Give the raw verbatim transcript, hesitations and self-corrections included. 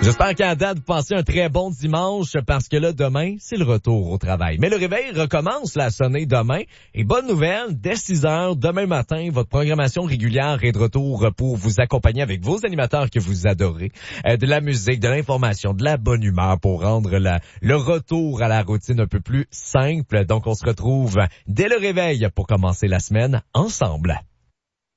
J'espère qu'à date, vous passez un très bon dimanche parce que là, demain, c'est le retour au travail. Mais le réveil recommence là, à sonner demain. Et bonne nouvelle, dès six heures, demain matin, votre programmation régulière est de retour pour vous accompagner avec vos animateurs que vous adorez. Euh, de la musique, de l'information, de la bonne humeur pour rendre la, le retour à la routine un peu plus simple. Donc, on se retrouve dès le réveil pour commencer la semaine ensemble.